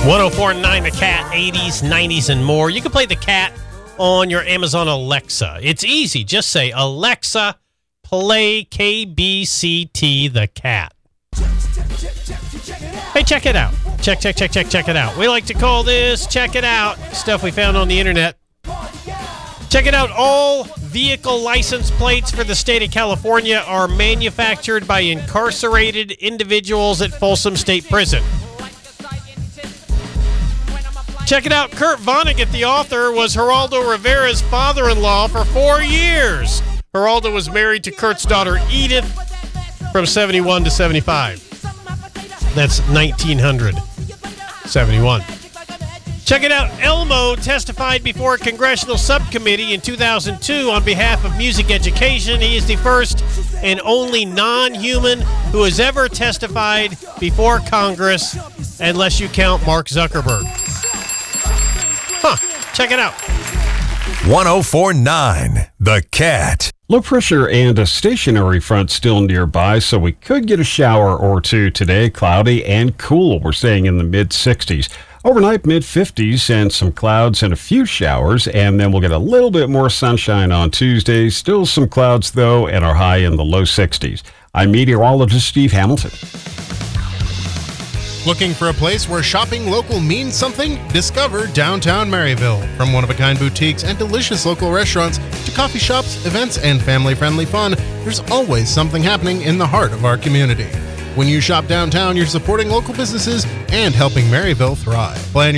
1049 The Cat, 80s, 90s, and more. You can play The Cat on your Amazon Alexa. It's easy. Just say, Alexa, play KBCT The Cat. Hey, check it out. Check it out. We like to call this Check It Out. Stuff we found on the internet. Check it out. All vehicle license plates for the state of California are manufactured by incarcerated individuals at Folsom State Prison. Check it out. Kurt Vonnegut, the author, was Geraldo Rivera's father-in-law for 4 years. Geraldo was married to Kurt's daughter, Edith, from 71 to 75. That's 1971. Check it out. Elmo testified before a congressional subcommittee in 2002 on behalf of music education. He is the first and only non-human who has ever testified before Congress, unless you count Mark Zuckerberg. Check it out. 1049 The Cat. Low pressure and a stationary front still nearby, so we could get a shower or two today. Cloudy and cool. We're staying in the mid-60s. Overnight, mid-50s and some clouds and a few showers, and then we'll get a little bit more sunshine on Tuesday. Still some clouds, though, and our high in the low 60s. I'm meteorologist Steve Hamilton. Looking for a place where shopping local means something? Discover downtown Maryville. From one-of-a-kind boutiques and delicious local restaurants to coffee shops, events, and family-friendly fun, there's always something happening in the heart of our community. When you shop downtown, you're supporting local businesses and helping Maryville thrive. Plan